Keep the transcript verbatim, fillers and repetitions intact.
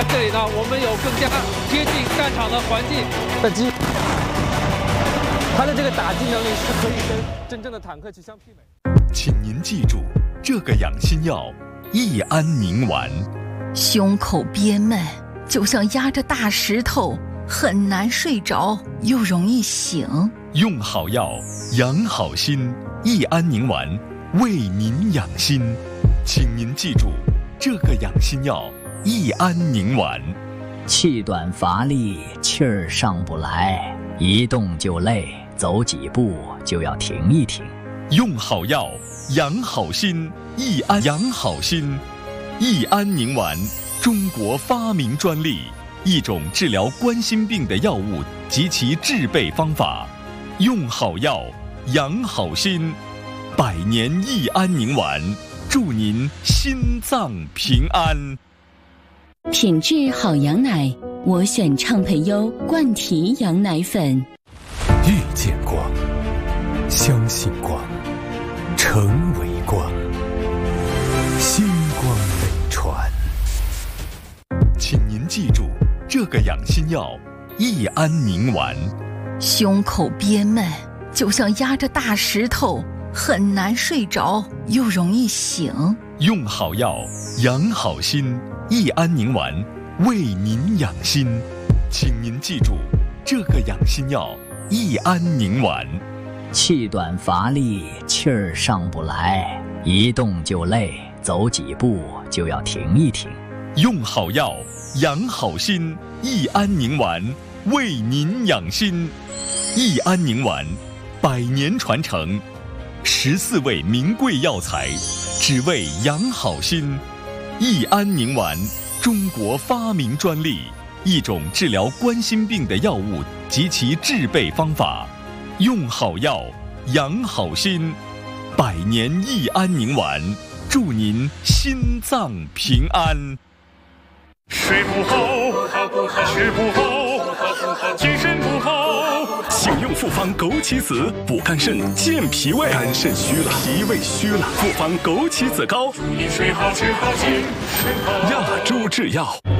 这里呢，我们有更加贴近战场的环境。的机，它的这个打击能力是可以跟真正的坦克去相媲美。 请您记住这个养心药益安宁丸。 胸口憋闷，就像压着大石头，很难睡着，又容易醒。 用好药，养好心，益安宁丸为您养心。请您记住这个养心药益安宁丸。 气短乏力，气儿上不来，一动就累，走几步就要停一停。 用好药，养好心，益安养好心，益安宁丸，中国发明专利，一种治疗冠心病的药物及其制备方法。用好药，养好心，百年益安宁丸，祝您心脏平安。 品质好羊奶，我选畅培优冠提羊奶粉。 遇见光，相信光，成为光，星光北传。 请您记住这个养心药益安宁丸。 胸口憋闷，就像压着大石头，很难睡着，又容易醒。 用好药，养好心，益安宁丸为您养心。请您记住这个养心药益安宁丸。 气短乏力，气儿上不来，一动就累，走几步就要停一停。 用好药，养好心，益安宁丸为您养心。益安宁丸，百年传承，十四味名贵药材，只为养好心。益安宁丸，中国发明专利，一种治疗冠心病的药物及其制备方法。用好药，养好心，百年益安宁丸，祝您心脏平安。 睡不好，吃不好，精神不好。 请用复方枸杞子补肝肾、健脾胃。肝肾虚了，脾胃虚了，复方枸杞子膏。 祝你睡好吃好精神好。 亚洲制药。